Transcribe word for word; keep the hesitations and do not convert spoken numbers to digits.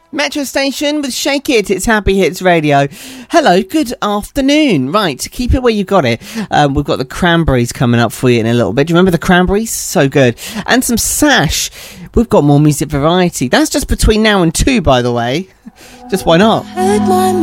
Metro Station with Shake It. It's Happy Hits Radio. Hello, good afternoon. Right, keep it where you got it. Um, we've got the Cranberries coming up for you in a little bit. Do you remember the Cranberries? So good. And some Sash. We've got more music variety. That's just between now and two, by the way. Just why not?